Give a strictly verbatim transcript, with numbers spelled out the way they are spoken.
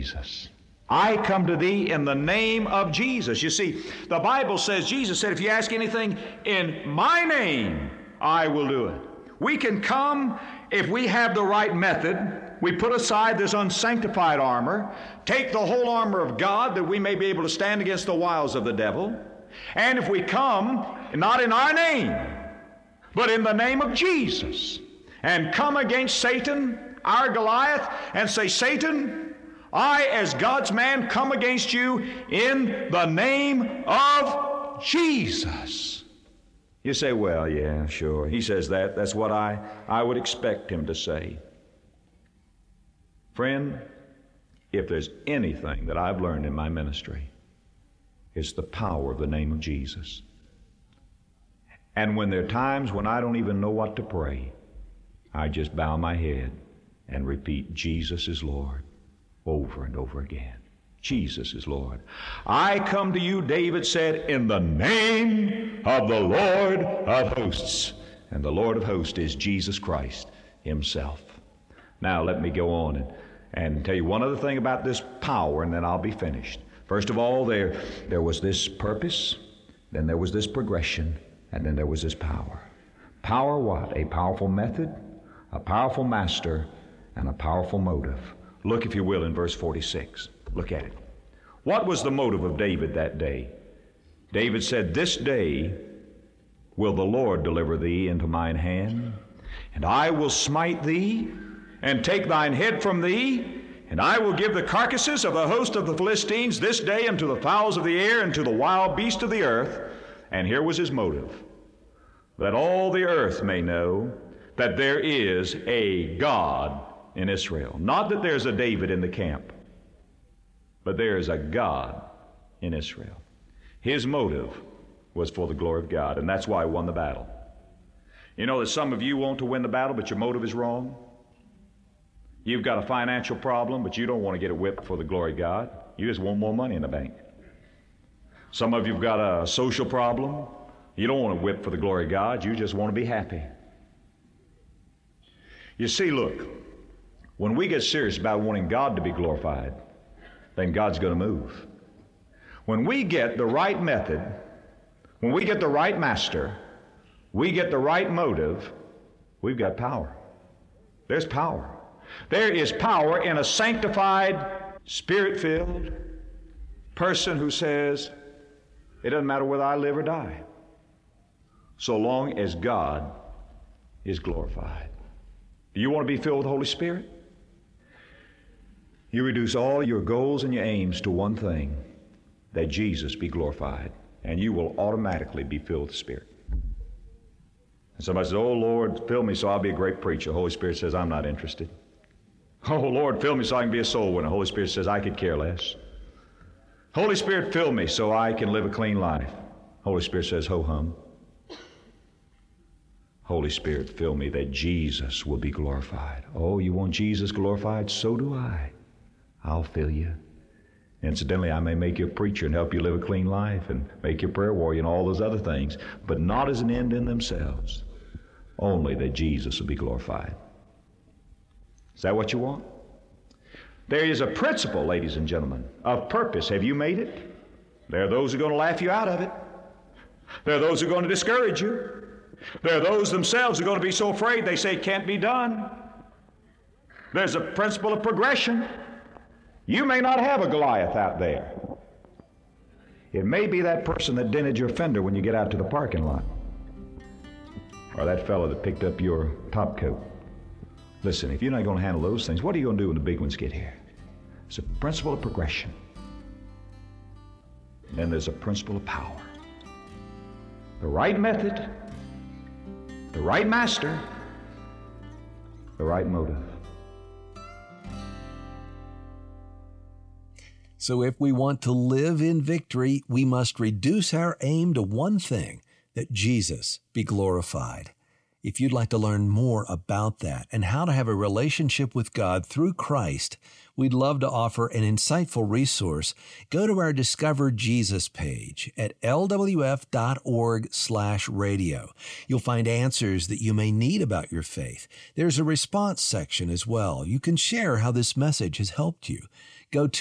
Jesus. I come to thee in the name of Jesus. You see, the Bible says, Jesus said, if you ask anything in my name, I will do it. We can come if we have the right method. We put aside this unsanctified armor, take the whole armor of God that we may be able to stand against the wiles of the devil. And if we come, not in our name, but in the name of Jesus, and come against Satan, our Goliath, and say, Satan, I, as God's man, come against you in the name of Jesus. You say, well, yeah, sure. He says that. That's what I, I would expect him to say. Friend, if there's anything that I've learned in my ministry, it's the power of the name of Jesus. And when there are times when I don't even know what to pray, I just bow my head and repeat, Jesus is Lord, over and over again. Jesus is Lord. I come to you, David said, in the name of the Lord of hosts. And the Lord of hosts is Jesus Christ himself. Now let me go on and, and tell you one other thing about this power, and then I'll be finished. First of all, there, there was this purpose, then there was this progression, and then there was this power. Power what? A powerful method, a powerful master, and a powerful motive. Look, if you will, in verse forty-six. Look at it. What was the motive of David that day? David said, this day will the Lord deliver thee into mine hand, and I will smite thee, and take thine head from thee, and I will give the carcasses of the host of the Philistines this day unto the fowls of the air and to the wild beasts of the earth. And here was his motive, that all the earth may know that there is a God in Israel. Not that there's a David in the camp, but there is a God in Israel. His motive was for the glory of God, and that's why he won the battle. You know that some of you want to win the battle, but your motive is wrong. You've got a financial problem, but you don't want to get it whipped for the glory of God. You just want more money in the bank. Some of you have got a social problem. You don't want to whip for the glory of God. You just want to be happy. You see, look, when we get serious about wanting God to be glorified, then God's going to move. When we get the right method, when we get the right master, we get the right motive, we've got power. There's power. There is power in a sanctified, spirit-filled person who says, it doesn't matter whether I live or die, so long as God is glorified. Do you want to be filled with the Holy Spirit? You reduce all your goals and your aims to one thing, that Jesus be glorified, and you will automatically be filled with the Spirit. And somebody says, oh, Lord, fill me so I'll be a great preacher. The Holy Spirit says, I'm not interested. Oh, Lord, fill me so I can be a soul winner. The Holy Spirit says, I could care less. Holy Spirit, fill me so I can live a clean life. The Holy Spirit says, ho-hum. Holy Spirit, fill me that Jesus will be glorified. Oh, you want Jesus glorified? So do I. I'll fill you. Incidentally, I may make you a preacher and help you live a clean life and make you a prayer warrior and all those other things, but not as an end in themselves. Only that Jesus will be glorified. Is that what you want? There is a principle, ladies and gentlemen, of purpose. Have you made it? There are those who are going to laugh you out of it. There are those who are going to discourage you. There are those themselves who are going to be so afraid they say it can't be done. There's a principle of progression. You may not have a Goliath out there. It may be that person that dented your fender when you get out to the parking lot, or that fellow that picked up your top coat. Listen, if you're not going to handle those things, what are you going to do when the big ones get here? It's a principle of progression. And there's a principle of power. The right method, the right master, the right motive. So if we want to live in victory, we must reduce our aim to one thing, that Jesus be glorified. If you'd like to learn more about that and how to have a relationship with God through Christ, we'd love to offer an insightful resource. Go to our Discover Jesus page at l w f dot org slash radio. You'll find answers that you may need about your faith. There's a response section as well. You can share how this message has helped you. Go